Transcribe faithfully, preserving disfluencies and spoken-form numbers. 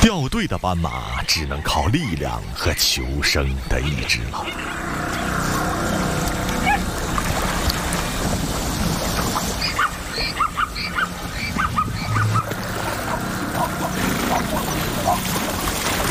掉队的斑马只能靠力量和求生的意志了。